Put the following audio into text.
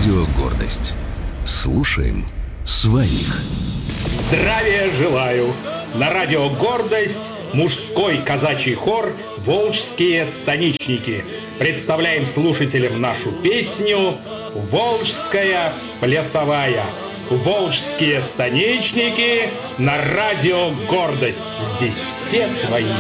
Радио «Гордость». Слушаем своих. Здравия желаю! На радио «Гордость» мужской казачий хор «Волжские станичники». Представляем слушателям нашу песню «Волжская плясовая». «Волжские станичники» на радио «Гордость». Здесь все свои.